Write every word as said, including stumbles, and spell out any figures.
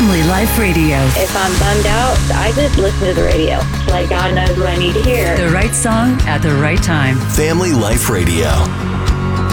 Family Life Radio. If I'm bummed out, I just listen to the radio. Like God knows what I need to hear. The right song at the right time. Family Life Radio.